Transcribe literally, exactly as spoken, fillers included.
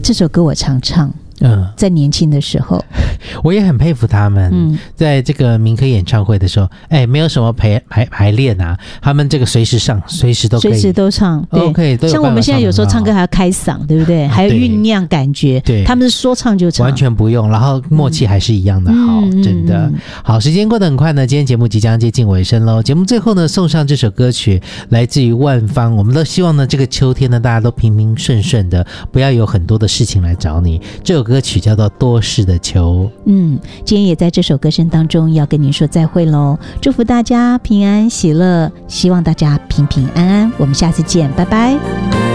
这首歌我常唱。 嗯， 在年轻的时候， 我也很佩服他们。嗯，在这个民歌演唱会的时候，哎，没有什么排排排练啊，他们这个随时上，随时都可以， 随时都唱，对， OK， 都有办法唱得很好。 像我们现在有时候唱歌还要开嗓，对不对？还有酝酿感觉， 对， 他们是说唱就唱， 完全不用，然后默契还是一样的好，嗯、真的、嗯、好。时间过得很快呢，今天节目即将接近尾声喽。节目最后呢，送上这首歌曲，来自于万芳。我们都希望呢，这个秋天呢，大家都平平顺顺的，不要有很多的事情来找你。这首歌曲叫做《多事的秋》。嗯，今天也在这首歌声当中要跟您说再会喽，祝福大家平安喜乐，希望大家平平安安。我们下次见，拜拜。